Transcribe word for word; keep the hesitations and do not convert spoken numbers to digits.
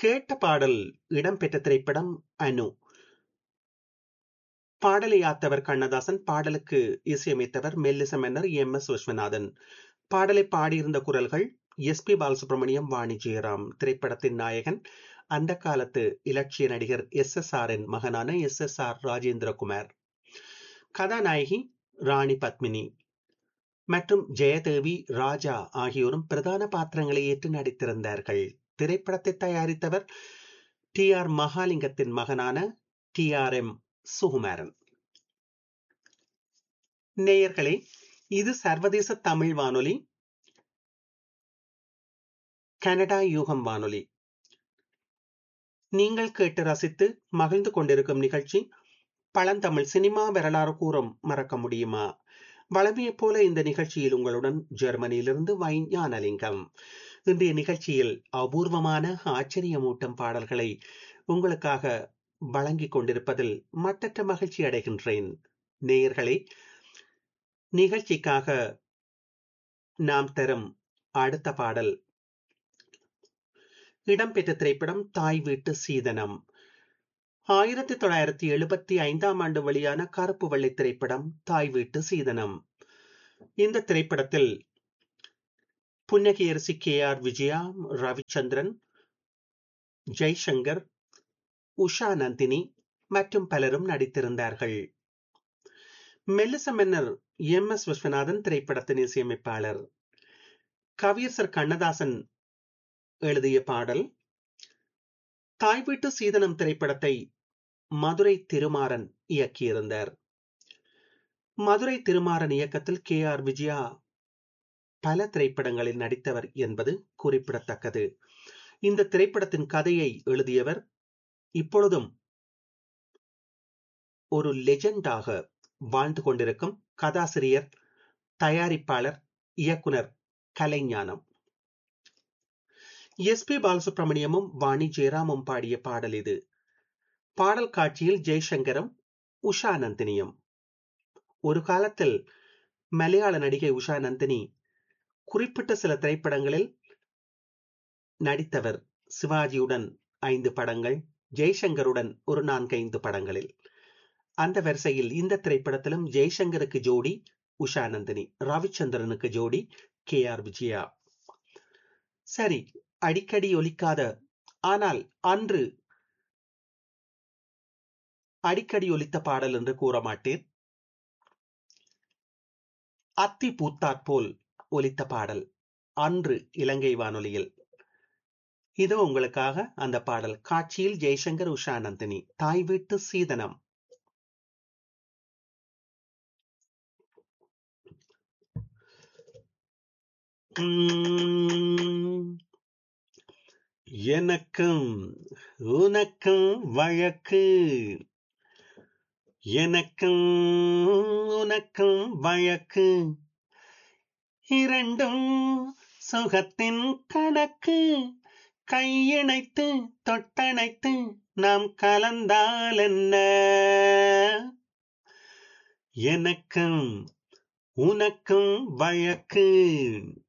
கேட்ட பாடல் இடம்பெற்ற திரைப்படம் அனு. பாடலை யாத்தவர் கண்ணதாசன், பாடலுக்கு இசையமைத்தவர் மெல்லிச மன்னர் எம் எஸ் விஸ்வநாதன். பாடலை பாடியிருந்த குரல்கள் எஸ் பி பாலசுப்ரமணியம், வாணி ஜெயராம். திரைப்படத்தின் நாயகன் அந்த காலத்து இலட்சிய நடிகர் எஸ் எஸ் ஆரின் மகனான எஸ் எஸ் ஆர் ராஜேந்திரகுமார். கதாநாயகி ராணி பத்மினி மற்றும் ஜெயதேவி, ராஜா ஆகியோரும் பிரதான பாத்திரங்களை ஏற்று நடித்திருந்தார்கள். திரைப்படத்தை தயாரித்தவர் டி ஆர் மகாலிங்கத்தின் மகனான டி ஆர் எம் சுகுமாரன். நேயர்களே, இது சர்வதேச தமிழ் வானொலி, கனடா யூகம் வானொலி. நீங்கள் கேட்டு ரசித்து மகிழ்ந்து கொண்டிருக்கும் நிகழ்ச்சி பழந்தமிழ் சினிமா வரலாறு கூறும் மறக்க முடியுமா. வளமையைப் போல இந்த நிகழ்ச்சியில் உங்களுடன் ஜெர்மனியிலிருந்து வைஞானலிங்கம். இன்றைய நிகழ்ச்சியில் அபூர்வமான ஆச்சரியமூட்டும் பாடல்களை உங்களுக்காக வழங்கிக் கொண்டிருப்பதில் மட்டற்ற மகிழ்ச்சி அடைகின்றேன். நேயர்களே, நிகழ்ச்சிக்காக நாம் தரும் அடுத்த பாடல் இடம்பெற்ற திரைப்படம் தாய் வீட்டு சீதனம். ஆயிரத்தி தொள்ளாயிரத்தி எழுபத்தி ஐந்தாம் ஆண்டு வெளியான கருப்பு வெள்ளை திரைப்படம் தாய் வீட்டு சீதனம். இந்த திரைப்படத்தில் புன்னகையரசி கே ஆர் விஜயா, ரவிச்சந்திரன், ஜெய்சங்கர், உஷா நந்தினி மற்றும் பலரும் நடித்திருந்தார்கள். மெல்லிச மன்னர் எம் எஸ் விஸ்வநாதன் திரைப்படத்தின் இசையமைப்பாளர். கவியரசர் கண்ணதாசன் எழுதிய பாடல். தாய் வீட்டு சீதனம் திரைப்படத்தை மதுரை திருமாறன் இயக்கியிருந்தார். மதுரை திருமாறன் இயக்கத்தில் கே ஆர் விஜயா பல திரைப்படங்களில் நடித்தவர் என்பது குறிப்பிடத்தக்கது. இந்த திரைப்படத்தின் கதையை எழுதியவர் இப்பொழுதும் ஒரு லெஜெண்டாக வாழ்ந்து கொண்டிருக்கும் கதாசிரியர், தயாரிப்பாளர், இயக்குனர் கலைஞானம். எஸ் பி பாலசுப்ரமணியமும் வாணி ஜெயராமும் பாடிய பாடல் இது. பாடல் காட்சியில் ஜெய்சங்கரும் உஷா நந்தினியும். ஒரு காலத்தில் மலையாள நடிகை உஷா நந்தினி குறிப்பிட்ட சில திரைப்படங்களில் நடித்தவர். சிவாஜியுடன் ஐந்து படங்கள், ஜெய்சங்கருடன் ஒரு நான்கைந்து படங்களில். அந்த வரிசையில் இந்த திரைப்படத்திலும் ஜெய்சங்கருக்கு ஜோடி உஷா நந்தினி, ரவிச்சந்திரனுக்கு ஜோடி கே ஆர் விஜயா. சரி, அடிக்கடி ஒலிக்காத, ஆனால் அன்று அடிக்கடி ஒலித்த பாடல் என்று கூற மாட்டேன், அத்தி பூத்தாற்போல் ஒலித்த பாடல் அன்று இலங்கை வானொலியில். இதோ உங்களுக்காக அந்த பாடல். காட்சியில் ஜெய்சங்கர், உஷா நந்தினி, தாய் வீட்டு சீதனம். எனக்கும் உனக்கும் வழக்கு, எனக்கும் உனக்கும் வழக்கு, இரண்டும் சுகத்தின் கணக்கு, கையிணைத்து தொட்டணைத்து நாம் கலந்தால் என்ன, எனக்கும் உனக்கும் வழக்கு.